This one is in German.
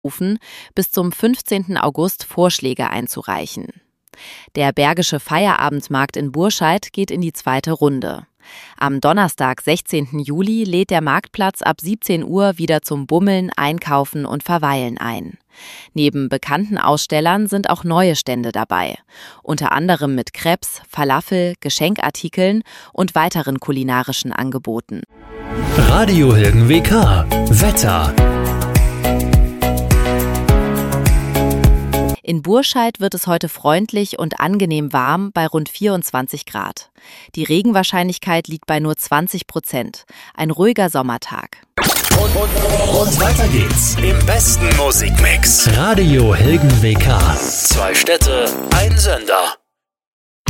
rufen, bis zum 15. August Vorschläge einzureichen. Der Bergische Feierabendmarkt in Burscheid geht in die zweite Runde. Am Donnerstag, 16. Juli, lädt der Marktplatz ab 17 Uhr wieder zum Bummeln, Einkaufen und Verweilen ein. Neben bekannten Ausstellern sind auch neue Stände dabei. Unter anderem mit Crepes, Falafel, Geschenkartikeln und weiteren kulinarischen Angeboten. Radio Hilgen WK. Wetter. In Burscheid wird es heute freundlich und angenehm warm bei rund 24 Grad. Die Regenwahrscheinlichkeit liegt bei nur 20%. Ein ruhiger Sommertag. Und weiter geht's im besten Musikmix. Radio Hilgen WK. 2 Städte, ein Sender.